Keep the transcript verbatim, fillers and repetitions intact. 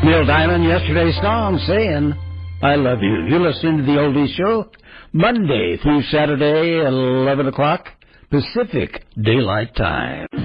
Neil Diamond, yesterday's song, saying, I love you. You're listening to the Oldies Show, Monday through Saturday at eleven o'clock, Pacific Daylight Time.